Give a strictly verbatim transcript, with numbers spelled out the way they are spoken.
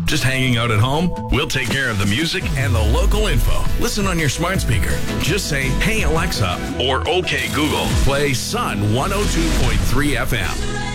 Just hanging out at home? We'll take care of the music and the local info. Listen on your smart speaker. Just say, "Hey Alexa," or "Okay Google, play Sun one oh two point three F M."